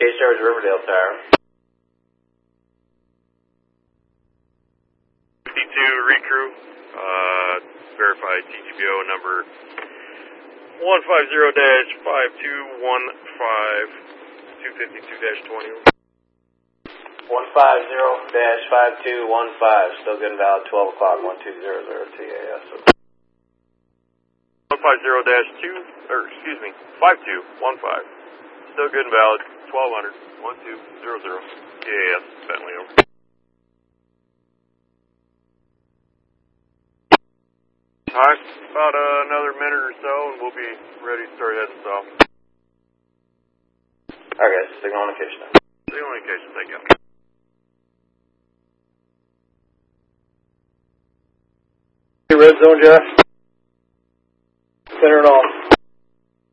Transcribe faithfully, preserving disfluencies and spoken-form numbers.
K-Stars Riverdale Tower. fifty-two recrew, uh, verified T G B O number one five zero dash five two one five two fifty-two dash twenty. one five zero dash five two one five, still good and valid, twelve o'clock, one two zero zero T A S. one five zero dash two, or excuse me, five two one five, still good and valid, twelve hundred, one two zero zero T A S, Bentley over. Alright, about uh, another minute or so and we'll be ready to start heading south. Alright guys, signal indication now. Signal indication, thank you. Red zone, Jeff. Center and all.